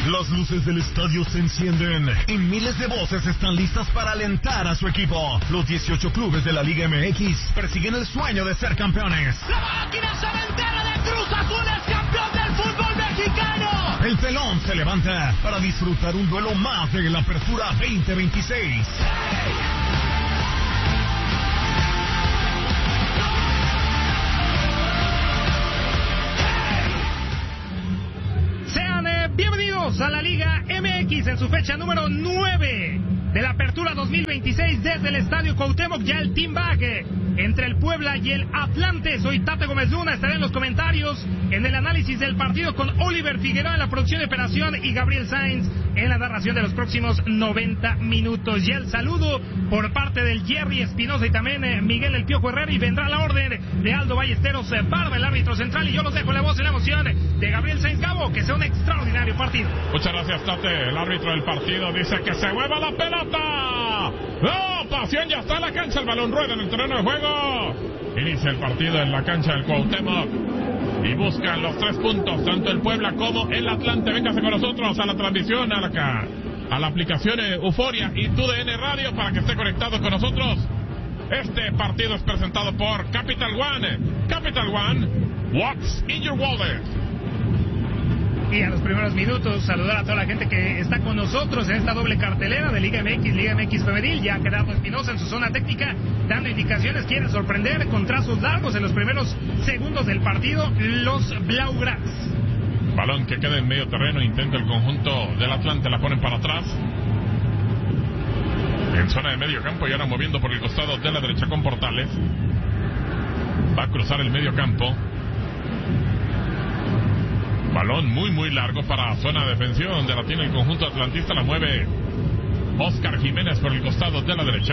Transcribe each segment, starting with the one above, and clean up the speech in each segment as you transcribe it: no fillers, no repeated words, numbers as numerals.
Las luces del estadio se encienden y miles de voces están listas para alentar a su equipo. Los 18 clubes de la Liga MX persiguen el sueño de ser campeones. La máquina cementera de Cruz Azul es campeón del fútbol mexicano. El pelón se levanta para disfrutar un duelo más de la Apertura 2026. Bienvenidos a la Liga MX en su fecha número 9 de la Apertura 2026 desde el Estadio Cuauhtémoc. Ya el team back entre el Puebla y el Atlante. Soy Tate Gómez Luna, estaré en los comentarios en el análisis del partido con Oliver Figueroa en la producción de operación y Gabriel Sainz en la narración de los próximos 90 minutos. Y el saludo por parte del Jerry Espinosa y también Miguel El Piojo Herrera, y vendrá la orden de Aldo Ballesteros Barba, el árbitro central, y yo los dejo la voz y la emoción de Gabriel Sainz. Cabo, que sea un extraordinario partido. Muchas gracias, Tate. El árbitro del partido dice que se mueva la pelota. ¡No! Pasión, ya está en la cancha, el balón rueda en el terreno de juego. Inicia el partido en la cancha del Cuauhtémoc y buscan los 3 puntos, tanto el Puebla como el Atlante. Véngase con nosotros a la transmisión, a la aplicación Euforia y TUDN Radio para que esté conectado con nosotros. Este partido es presentado por Capital One. Capital One, what's in your wallet? Y a los primeros minutos saludar a toda la gente que está con nosotros en esta doble cartelera de Liga MX Femenil. Ya Gerardo Espinosa en su zona técnica dando indicaciones, quiere sorprender con trazos largos en los primeros segundos del partido los Blaugranas. Balón que queda en medio terreno, intenta el conjunto del Atlante, la ponen para atrás en zona de medio campo y ahora moviendo por el costado de la derecha con Portales. Va a cruzar el medio campo. Balón muy largo para zona defensiva donde la tiene el conjunto atlantista. La mueve Oscar Jiménez por el costado de la derecha.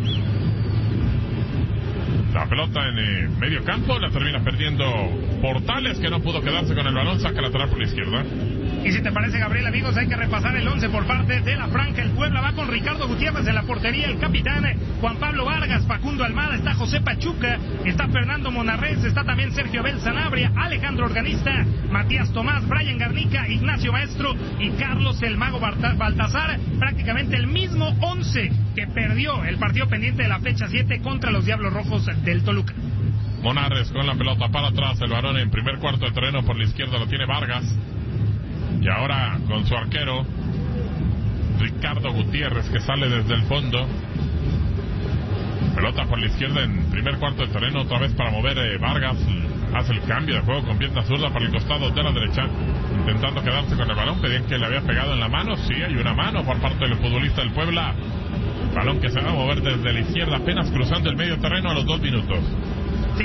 La pelota en medio campo la termina perdiendo Portales, que no pudo quedarse con el balón. Saca lateral por la izquierda. Y si te parece, Gabriel, amigos, hay que repasar el 11 por parte de la franja. El Puebla va con Ricardo Gutiérrez en la portería, el capitán Juan Pablo Vargas, Facundo Almada, está José Pachuca, está Fernando Monarrez, está también Sergio Abel Sanabria, Alejandro Organista, Matías Tomás, Brian Garnica, Ignacio Maestro y Carlos el Mago Baltazar. Prácticamente el mismo 11 que perdió el partido pendiente de la fecha 7 contra los Diablos Rojos del Toluca. Monarrez con la pelota para atrás, el varón en primer cuarto de terreno por la izquierda lo tiene Vargas. Y ahora con su arquero Ricardo Gutiérrez, que sale desde el fondo. Pelota por la izquierda en primer cuarto de terreno, otra vez para mover Vargas. Hace el cambio de juego con pierna zurda para el costado de la derecha, intentando quedarse con el balón. Pedían que le había pegado en la mano. Sí, hay una mano por parte del futbolista del Puebla. Balón que se va a mover desde la izquierda, apenas cruzando el medio terreno a los 2 minutos. Sí,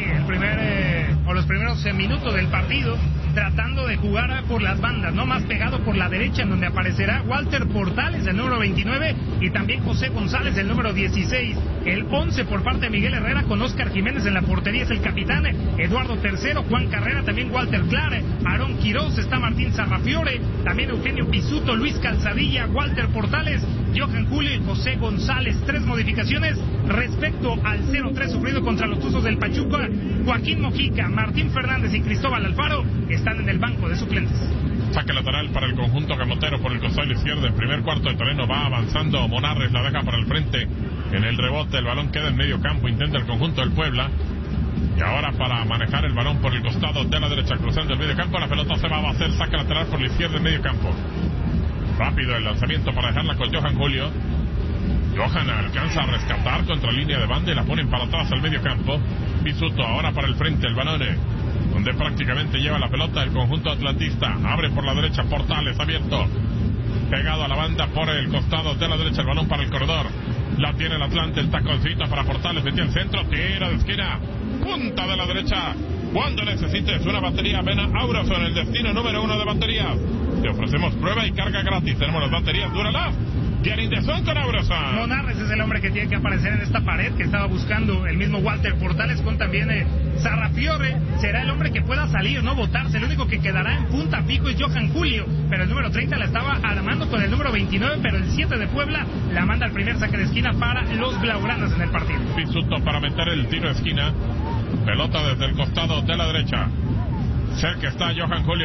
los primeros minutos del partido, tratando de jugar por las bandas, no más pegado por la derecha, en donde aparecerá Walter Portales, el número 29, y también José González, el número 16. El 11 por parte de Miguel Herrera, con Oscar Jiménez en la portería, es el capitán Eduardo Tercero, Juan Carrera, también Walter Clar, Aarón Quirós, está Martín Sarrafiore, también Eugenio Pisuto, Luis Calzadilla, Walter Portales, Johan Julio y José González. 3 modificaciones respecto al 0-3 sufrido contra los Tuzos del Pachuca. Joaquín Mojica, Martín Fernández y Cristóbal Alfaro están en el banco de suplentes. Saque lateral para el conjunto camotero por el costado izquierdo. En primer cuarto de terreno va avanzando Monarrez, la deja para el frente. En el rebote el balón queda en medio campo, intenta el conjunto del Puebla. Y ahora para manejar el balón por el costado de la derecha, cruzando el medio campo, la pelota se va a hacer saque lateral por la izquierda en medio campo. Rápido el lanzamiento para dejarla con Johan Julio. Johan alcanza a rescatar contra línea de banda y la ponen para atrás al medio campo. Pisuto ahora para el frente, el balón donde prácticamente lleva la pelota el conjunto atlantista. Abre por la derecha, Portales abierto, pegado a la banda por el costado de la derecha, el balón para el corredor. La tiene el Atlante, el taconcito para Portales, metió el centro, tira de esquina, punta de la derecha. Cuando necesites una batería, ven a Aurason, el destino número 1 de baterías. Te ofrecemos prueba y carga gratis. Tenemos las baterías Duralast y el Indesón con Aurason. Monarrez es el hombre que tiene que aparecer en esta pared, que estaba buscando el mismo Walter Portales, con también Sarrafiore. Será el hombre que pueda salir, no botarse. El único que quedará en punta fijo es Johan Julio, pero el número 30 la estaba armando con el número 29, pero el 7 de Puebla la manda al primer saque de esquina para los Blaugranas en el partido. Pisuto para meter el tiro de esquina. Pelota desde el costado de la derecha. Cerca está Johan Julio.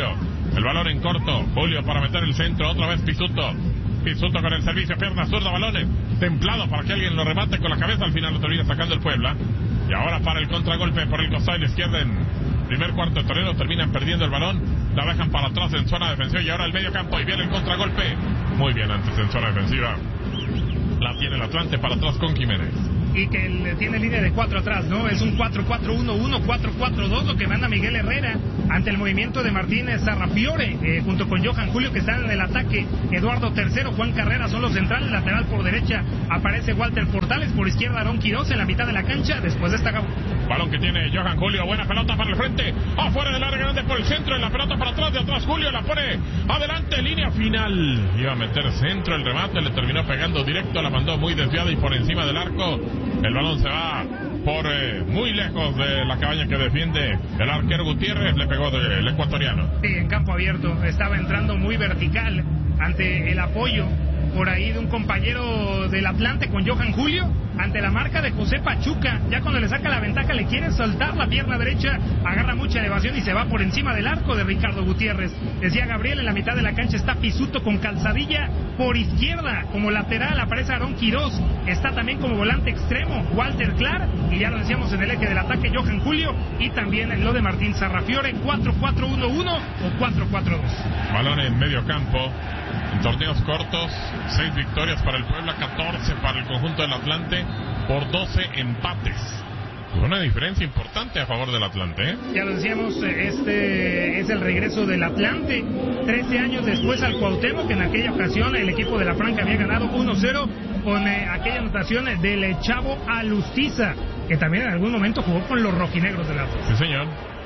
El balón en corto. Julio para meter el centro. Otra vez Pisuto. Pisuto con el servicio. Pierna zurda. Balones templado para que alguien lo remate con la cabeza. Al final lo termina sacando el Puebla. Y ahora para el contragolpe por el costado de la izquierda en primer cuarto de terreno. Terminan perdiendo el balón. La dejan para atrás en zona defensiva. Y ahora el medio campo. Y viene el contragolpe. Muy bien antes en zona defensiva. La tiene el Atlante para atrás con Jiménez. Y que él tiene línea de 4 atrás, ¿no? Es un 4-4-1-1, 4-4-2, lo que manda Miguel Herrera ante el movimiento de Martínez Sarrafiore, junto con Johan Julio, que están en el ataque. Eduardo Tercero, Juan Carrera son los centrales. Lateral por derecha aparece Walter Portales, por izquierda Aarón Quirós en la mitad de la cancha. Después de esta balón que tiene Johan Julio, buena pelota para el frente, afuera del área grande por el centro, en la pelota para atrás, de atrás Julio la pone adelante, línea final. Iba a meter centro, el remate le terminó pegando directo, la mandó muy desviada y por encima del arco. El balón se va por muy lejos de la cabaña que defiende el arquero Gutiérrez, le pegó el ecuatoriano. Sí, en campo abierto, estaba entrando muy vertical ante el apoyo por ahí de un compañero del Atlante con Johan Julio, ante la marca de José Pachuca. Ya cuando le saca la ventaja le quiere soltar la pierna derecha, agarra mucha elevación y se va por encima del arco de Ricardo Gutiérrez. Decía Gabriel, en la mitad de la cancha está Pisuto con Calzadilla, por izquierda como lateral aparece Aarón Quirós, está también como volante extremo Walter Clar, y ya lo decíamos en el eje del ataque Johan Julio, y también en lo de Martín Sarrafiore, 4-4-1-1 o 4-4-2. Balón en medio campo. En torneos cortos, 6 victorias para el Puebla, 14 para el conjunto del Atlante, por 12 empates. Una diferencia importante a favor del Atlante, ¿eh? Ya lo decíamos, este es el regreso del Atlante, 13 años después al Cuauhtémoc, que en aquella ocasión el equipo de la Franca había ganado 1-0 con aquella anotación del Chavo Alustiza, que también en algún momento jugó con los rojinegros del Atlas. Sí, señor.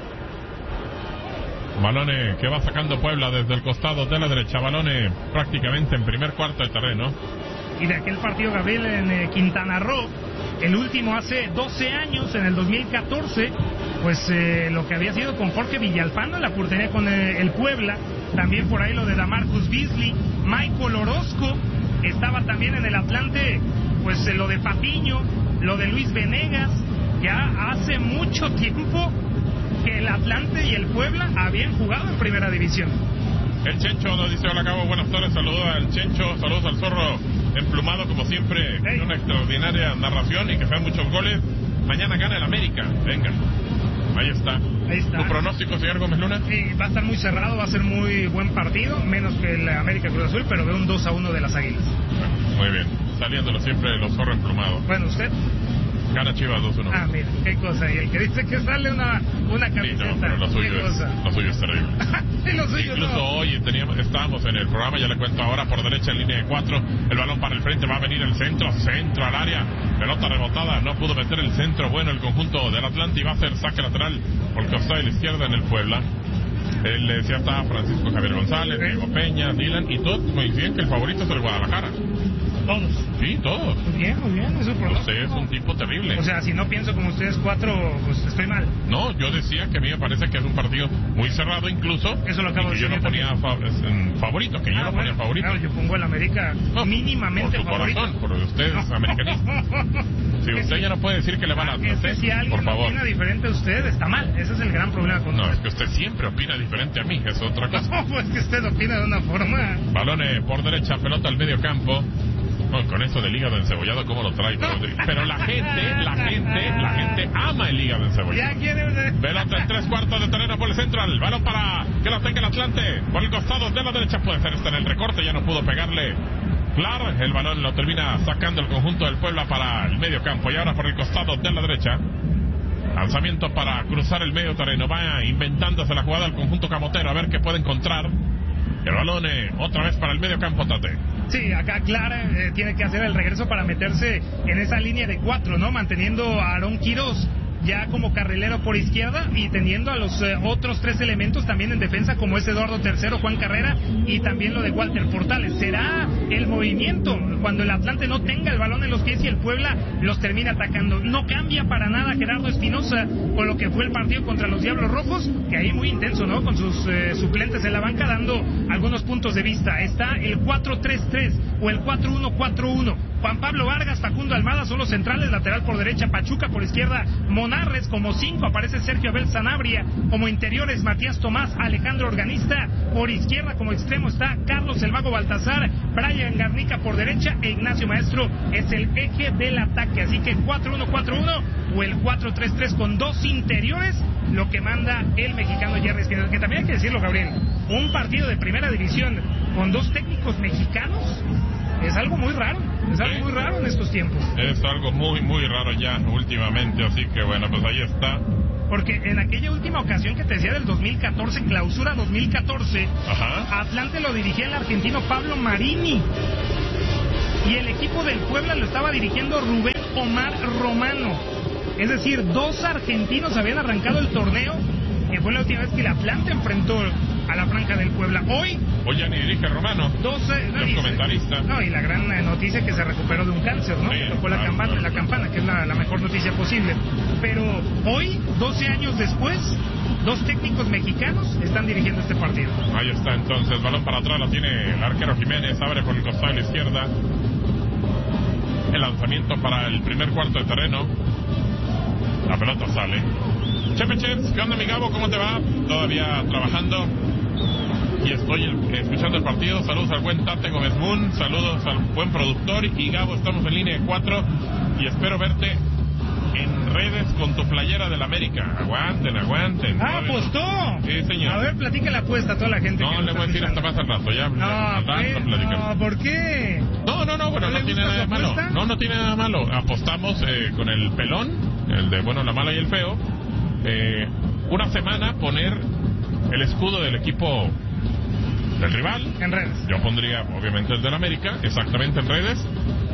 Balone que va sacando Puebla desde el costado de la derecha. Balone prácticamente en primer cuarto de terreno. Y de aquel partido, Gabriel, en Quintana Roo, el último hace 12 años, en el 2014, pues lo que había sido con Jorge Villalpando en la portería con el Puebla. También por ahí lo de Damarcus Beasley, Michael Orozco. Estaba también en el Atlante, pues lo de Patiño, lo de Luis Venegas. Ya hace mucho tiempo que el Atlante y el Puebla habían jugado en primera división. El Chencho nos dice: hola Cabo, buenas tardes, saludos al Chencho, saludos al Zorro emplumado como siempre, en una extraordinaria narración y que sean muchos goles. Mañana gana el América, venga, ahí está. ¿Tu pronóstico, señor Gómez Luna? Sí, va a estar muy cerrado, va a ser muy buen partido, menos que el América Cruz Azul, pero veo un 2-1 de las Águilas. Bueno, muy bien, saliéndolo siempre de los Zorros emplumados. Bueno, ¿usted? Gana Chivas 2-1. Ah, mira, qué cosa. Y el que dice que sale una camiseta. Sí, no, pero lo suyo es terrible. Sí, lo suyo incluso no. Hoy estábamos en el programa, ya le cuento ahora, por derecha en línea de 4. El balón para el frente, va a venir el centro al área. Pelota rebotada, no pudo meter el centro. Bueno, el conjunto del Atlante, y va a hacer saque lateral por el costado de la izquierda en el Puebla. Él decía, está Francisco Javier González, Diego Peña, Dylan, y todos coinciden que el favorito es el Guadalajara. Todos. Sí, todos. Muy bien, eso por usted es un tipo terrible. O sea, si no pienso como ustedes 4, pues estoy mal. No, yo decía que a mí me parece que es un partido muy cerrado incluso. Eso lo acabo de decir. Yo no ponía favorito, que yo no ponía favorito. Claro, yo pongo el América mínimamente por su favorito. Corazón, por usted es americanista. Si usted ya no puede decir que le van a Atlante, si alguien por favor. opina diferente a usted, está mal. Ese es el gran problema con usted. No, es que usted siempre opina diferente a mí, es otra cosa. No, pues que usted opina de una forma. Balón por derecha, pelota al medio campo. Con eso del hígado encebollado, ¿cómo lo trae? Pero la gente ama el hígado encebollado. Ya quiere usted. Pelota en 3/4 de terreno por el central. Balón para que lo tenga el Atlante. Por el costado de la derecha, puede ser, está en el recorte, ya no pudo pegarle. Claro, el balón lo termina sacando el conjunto del Puebla para el medio campo. Y ahora por el costado de la derecha, lanzamiento para cruzar el medio terreno. Va inventándose la jugada al conjunto camotero, a ver qué puede encontrar. El balón otra vez para el medio campo, Tate. Sí, acá Clara tiene que hacer el regreso para meterse en esa línea de 4, ¿no? Manteniendo a Aarón Quirós ya como carrilero por izquierda y teniendo a los otros 3 elementos también en defensa, como es Eduardo Tercero, Juan Carrera y también lo de Walter Portales. Será el movimiento cuando el Atlante no tenga el balón en los pies y el Puebla los termina atacando. No cambia para nada Gerardo Espinosa con lo que fue el partido contra los Diablos Rojos, que ahí muy intenso, ¿no? Con sus suplentes en la banca dando algunos puntos de vista. Está el 4-3-3 o el 4-1-4-1. Juan Pablo Vargas, Facundo Almada son los centrales, lateral por derecha Pachuca, por izquierda Monarres, como 5 aparece Sergio Abel Sanabria, como interiores Matías Tomás, Alejandro Organista, por izquierda como extremo está Carlos el Mago Baltazar, Brian Garnica por derecha e Ignacio Maestro es el eje del ataque, así que 4-1-4-1 o el 4-3-3 con 2 interiores, lo que manda el mexicano Jerry Espinoza, que también hay que decirlo, Gabriel, un partido de primera división con 2 técnicos mexicanos es algo muy raro, en estos tiempos. Es algo muy, muy raro ya últimamente, así que bueno, pues ahí está. Porque en aquella última ocasión que te decía del 2014, clausura 2014, ajá, Atlante lo dirigía el argentino Pablo Marini. Y el equipo del Puebla lo estaba dirigiendo Rubén Omar Romano. Es decir, 2 argentinos habían arrancado el torneo, que fue la última vez que el Atlante enfrentó a la franja del Puebla. Hoy ya ni dirige Romano, los comentaristas. No, y la gran noticia que se recuperó de un cáncer, ¿no? Sí, que tocó la campana, que es la mejor noticia posible. Pero hoy, 12 años después, 2 técnicos mexicanos están dirigiendo este partido. Ahí está entonces, balón para atrás, lo tiene el arquero Jiménez, abre por el costado de la izquierda. El lanzamiento para el primer cuarto de terreno. La pelota sale. Chepe Cheps, ¿qué onda mi Gabo? ¿Cómo te va? Todavía trabajando y estoy escuchando el partido. Saludos al buen Tate Gómez Moon, saludos al buen productor. Y Gabo, estamos en línea de 4 y espero verte en redes con tu playera del América. Aguanten. ¡Ah, apostó! Sí, señor. A ver, platica la apuesta a toda la gente. No, le voy a decir hasta más al rato. Ya, no, ¿por qué? No, bueno, no tiene nada de malo. No tiene nada de malo. Apostamos con el pelón, el de bueno, la mala y el feo. Una semana poner el escudo del equipo del rival en redes. Yo pondría obviamente el del América, exactamente en redes.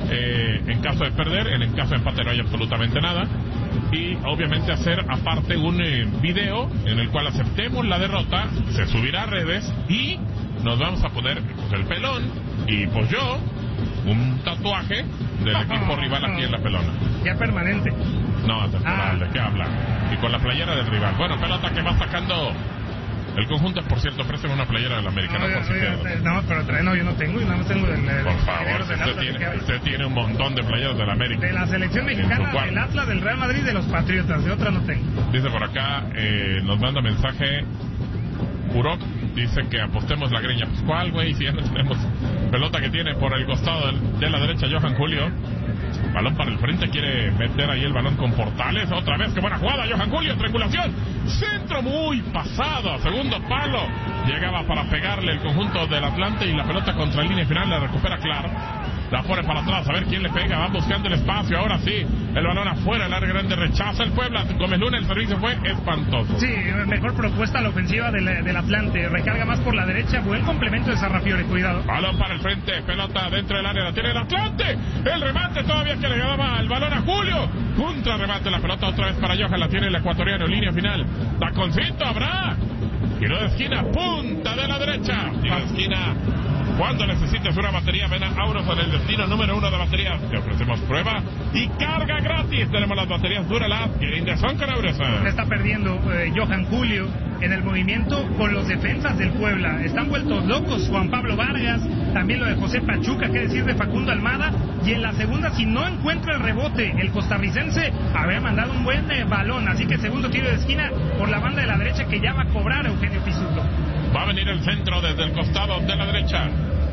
En caso de perder, en caso de empate no hay absolutamente nada. Y obviamente hacer aparte un video en el cual aceptemos la derrota, se subirá a redes y nos vamos a poner pues, el pelón y pues yo un tatuaje del equipo rival aquí en la pelona. Ya permanente. No, temporal, ¿de qué habla? Y con la playera del rival. Bueno, pelota que va sacando el conjunto, por cierto, préstame una playera del americano. No, pero yo no tengo, y nada más tengo del... Por favor, usted tiene un montón de playeras del América. De la selección mexicana, del Atlas, del Real Madrid, de los Patriotas, de otra no tengo. Dice por acá, nos manda mensaje Urok, dice que apostemos la greña. Pues ¿cuál, güey? Si ya no tenemos pelota que tiene por el costado de la derecha Johan Julio. Balón para el frente, quiere meter ahí el balón con Portales. Otra vez, qué buena jugada, Johan Julio, triangulación. Centro muy pasado, segundo palo. Llegaba para pegarle el conjunto del Atlante y la pelota contra línea final la recupera Clark. La pone para atrás, a ver quién le pega. Van buscando el espacio, ahora sí. El balón afuera, el área grande rechaza el Puebla. Gómez Luna, el servicio fue espantoso. Sí, mejor propuesta la ofensiva del Atlante. Recarga más por la derecha, buen complemento de Sarrafiore, cuidado. Balón para el frente, pelota dentro del área, la tiene el Atlante. El remate todavía que le daba el balón a Julio. Contra remate, la pelota otra vez para Johan, la tiene el ecuatoriano, línea final. Taconcito habrá. Tiro de esquina, punta de la derecha. Tiro de esquina. Cuando necesites una batería, ven a Auroson, el destino número 1 de baterías. Te ofrecemos prueba y carga gratis. Tenemos las baterías Duralast que son con Auroson. Está perdiendo Johan Julio en el movimiento con los defensas del Puebla. Están vueltos locos Juan Pablo Vargas, también lo de José Pachuca, qué decir de Facundo Almada. Y en la segunda, si no encuentra el rebote, el costarricense habría mandado un buen balón. Así que segundo tiro de esquina por la banda de la derecha que ya va a cobrar Eugenio Pizzuto. Va a venir el centro desde el costado de la derecha.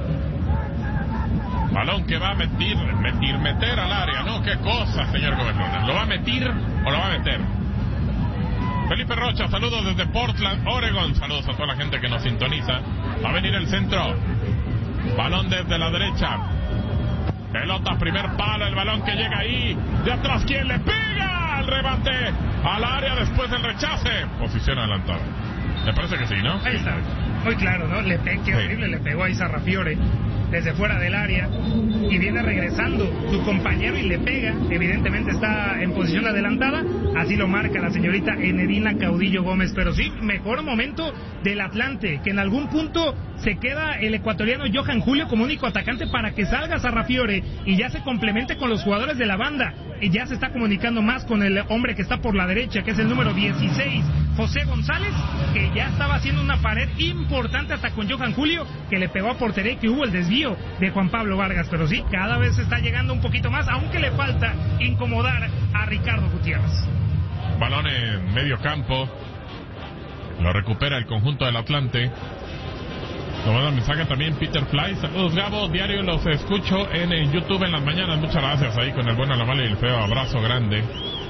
Balón que va a meter al área. No, qué cosa, señor gobernador. ¿Lo va a meter o lo va a meter? Felipe Rocha, saludos desde Portland, Oregon. Saludos a toda la gente que nos sintoniza. Va a venir el centro. Balón desde la derecha. Pelota, primer palo, el balón que llega ahí. De atrás, ¿quién le pega? El rebate al área, después del rechace. Posición adelantada. Me parece que sí, ¿no? Ahí está. Muy claro, ¿no? Qué horrible, le pegó ahí Sarrafiore desde fuera del área y viene regresando su compañero y le pega. Evidentemente está en posición adelantada, así lo marca la señorita Enedina Caudillo Gómez. Pero sí, mejor momento del Atlante, que en algún punto se queda el ecuatoriano Johan Julio como único atacante para que salga Sarrafiore y ya se complemente con los jugadores de la banda. ya se está comunicando más con el hombre que está por la derecha, que es el número 16, José González, que ya estaba haciendo una pared importante hasta con Johan Julio, que le pegó a portería y que hubo el desvío de Juan Pablo Vargas. Pero sí, cada vez está llegando un poquito más, aunque le falta incomodar a Ricardo Gutiérrez. Balón en medio campo, lo recupera el conjunto del Atlante. Nos manda mensaje también Peter Fly. Saludos, Gabo, diario los escucho en YouTube en las mañanas. Muchas gracias ahí con el bueno, la mala y el feo. Abrazo grande.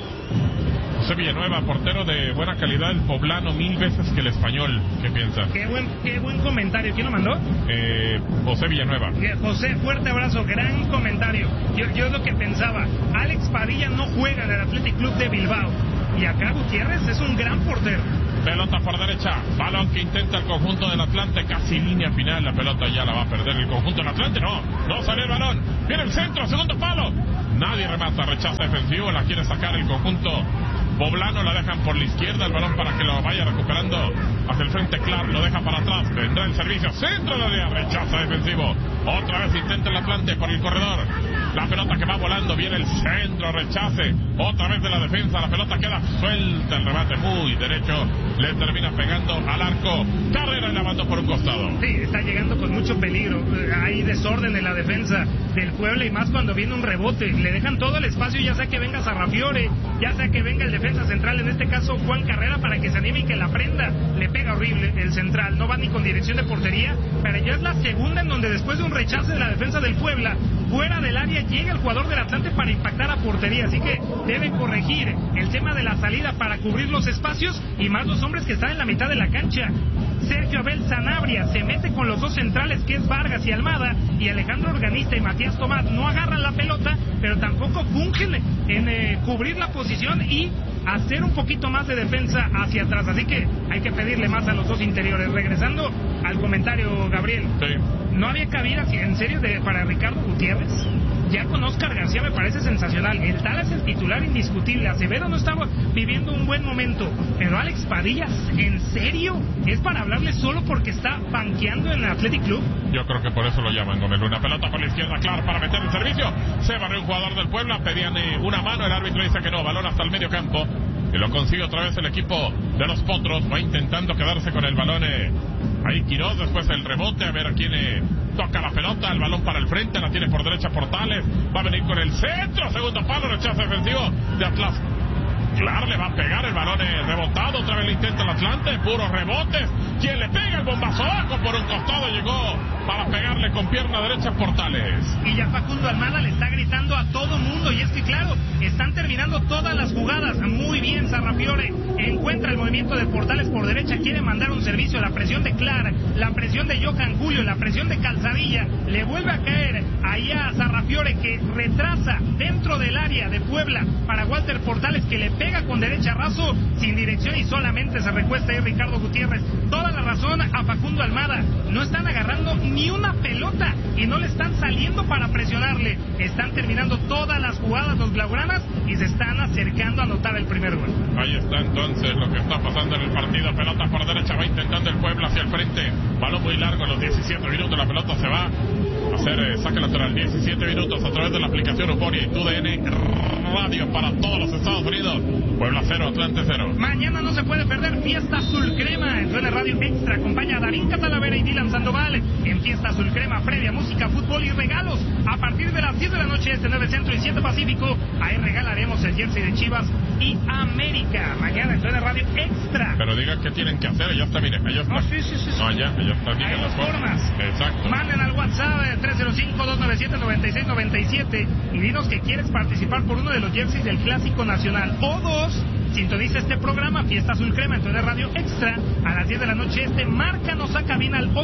José Villanueva, portero de buena calidad, el poblano 1000 veces que el español. ¿Qué piensa? Qué buen comentario. ¿Quién lo mandó? José Villanueva. José, fuerte abrazo, gran comentario. Yo lo que pensaba, Alex Padilla no juega en el Athletic Club de Bilbao, y acá Gutiérrez es un gran portero. Pelota por derecha, balón que intenta el conjunto del Atlante, casi línea final, la pelota ya la va a perder el conjunto del Atlante, no sale el balón, viene el centro, segundo palo, nadie remata, rechaza defensivo, la quiere sacar el conjunto poblano, la dejan por la izquierda, el balón para que lo vaya recuperando hacia el frente, Clark lo deja para atrás, vendrá el servicio, centro de área, rechaza defensivo, otra vez intenta el Atlante por el corredor, la pelota que va volando, viene el centro, rechace, otra vez de la defensa, la pelota queda suelta, el remate muy derecho, le termina pegando al arco, Carrera y la mandó por un costado. Sí, está llegando con mucho peligro, hay desorden en la defensa del Puebla y más cuando viene un rebote, le dejan todo el espacio, ya sea que venga Sarrafiore, ya sea que venga el defensa central, en este caso Juan Carrera, para que se anime y que la prenda, le pega horrible el central, no va ni con dirección de portería, pero ya es la segunda en donde después de un rechace de la defensa del Puebla, fuera del área llega el jugador del Atlante para impactar a portería, así que deben corregir el tema de la salida para cubrir los espacios y más los hombres que están en la mitad de la cancha. Sergio Abel Sanabria se mete con los dos centrales que es Vargas y Almada, y Alejandro Organista y Matías Tomás no agarran la pelota, pero tampoco fungen en cubrir la posición y hacer un poquito más de defensa hacia atrás, así que hay que pedirle más a los dos interiores. Regresando al comentario, Gabriel, sí. No había cabida, en serio, para Ricardo Gutiérrez. Ya con Oscar García me parece sensacional. El tal es el titular indiscutible. Acevedo no estaba viviendo un buen momento. Pero Alex Padilla, ¿en serio? ¿Es para hablarle solo porque está banqueando en el Athletic Club? Yo creo que por eso lo llaman, Gómez Luna. Pelota por la izquierda, claro, para meter el servicio. Se barrió un jugador del Puebla. Pedían una mano. El árbitro dice que no. Balón hasta el medio campo. Y lo consigue otra vez el equipo de los Potros. Va intentando quedarse con el balón. Ahí Quiroz, después el rebote. A ver a quién toca la pelota. El balón para el frente. La tiene por derecha Portales. Va a venir con el centro. Segundo palo. Rechazo defensivo de Atlas. Claro, le va a pegar el balón rebotado. Otra vez le intenta el Atlante. Puros rebotes. Quien le pega el bombazo abajo por un costado llegó para pegarle con pierna derecha Portales. Y ya Facundo Almada le está gritando a todo mundo. Y es que claro, están terminando todas las jugadas. Muy bien Sarrafiore. Encuentra el movimiento de Portales por derecha. Quiere mandar un servicio. La presión de Clara, la presión de Johan Julio, la presión de Calzadilla. Le vuelve a caer ahí a Sarrafiore, que retrasa dentro del área de Puebla para Walter Portales, que le pega con derecha raso, sin dirección, y solamente se recuesta ahí Ricardo Gutiérrez. Toda la razón a Facundo Almada. No están agarrando ni una pelota y no le están saliendo para presionarle. Están terminando todas las jugadas los blaugranas y se están acercando a anotar el primer gol. Ahí está entonces lo que está pasando en el partido. Pelota por derecha, va intentando el Puebla hacia el frente. Balón muy largo en los 17 minutos. La pelota se va a hacer saque lateral. 17 minutos a través de la aplicación Euforia y TUDN Radio para todos los Estados Unidos. Puebla 0, Atlante 0. Mañana no se puede perder Fiesta Azul Crema en TUDN Radio Extra. Acompaña a Darín Catalavera y Dylan Sandoval en Fiesta Azul Crema, previa, música, fútbol y regalos. A partir de las 10 de la noche, 9 Centro y 7 Pacífico, ahí regalaremos el jersey de Chivas y América. Mañana en TUDN Radio Extra. Pero digan qué tienen que hacer. Ya está, mire, ya está. No, sí. No, ya está. Hay dos formas. Exacto. Manden al WhatsApp 305-297-9697 y dinos que quieres participar por uno de los jerseys del Clásico Nacional. O dos, sintoniza este programa Fiesta Azul Crema en TUDN Radio Extra a las 10 de la noche. Márcanos a cabina al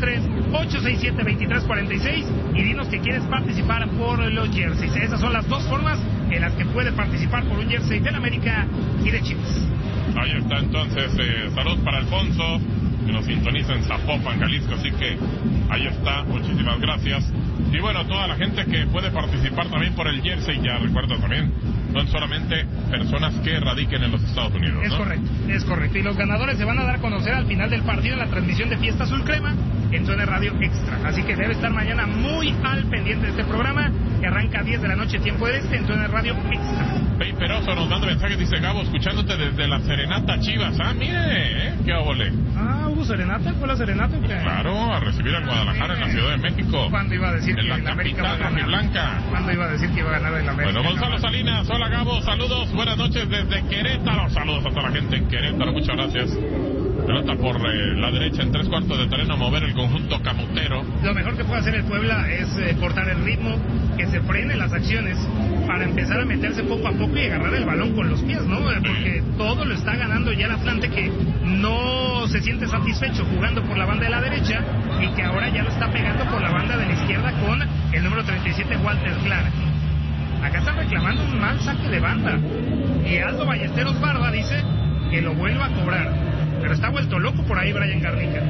833-867-2346 y dinos que quieres participar por los jerseys. Esas son las dos formas en las que puede participar por un jersey del América y de Chivas. Ahí está entonces, salud para Alfonso, que nos sintoniza en Zapopan, Jalisco, así que ahí está, muchísimas gracias. Y bueno, toda la gente que puede participar también por el jersey, ya recuerdo también, son solamente personas que radiquen en los Estados Unidos, ¿no? Es correcto. Y los ganadores se van a dar a conocer al final del partido en la transmisión de Fiesta Azul Crema. en Zona Radio Extra. Así que debe estar mañana muy al pendiente de este programa, que arranca a 10 de la noche, tiempo del este, en Zona Radio Extra. Pei Peroso nos manda mensajes, dice Gabo, escuchándote desde la Serenata Chivas. Ah, mire, qué óvole. Ah, ¿hubo serenata? ¿Fue la serenata? Pues claro, a recibir al Guadalajara en la Ciudad de México. ¿Cuándo iba a decir que en la capital rojiblanca? ¿Cuándo iba a decir que iba a ganar en la América? Bueno, Gonzalo Salinas, hola Gabo, saludos, buenas noches desde Querétaro. Saludos a toda la gente en Querétaro, muchas gracias. Pelota por la derecha en 3/4 de terreno a mover el conjunto camotero. Lo mejor que puede hacer el Puebla es cortar el ritmo, que se frenen las acciones para empezar a meterse poco a poco y agarrar el balón con los pies, ¿no? Porque todo lo está ganando ya el Atlante, que no se siente satisfecho jugando por la banda de la derecha y que ahora ya lo está pegando por la banda de la izquierda con el número 37, Walter Clark. Acá están reclamando un mal saque de banda y Aldo Ballesteros Barba dice que lo vuelva a cobrar, pero está vuelto loco por ahí Brian Garnica.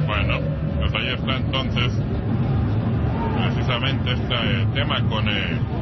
Bueno, pues ahí está entonces precisamente este tema con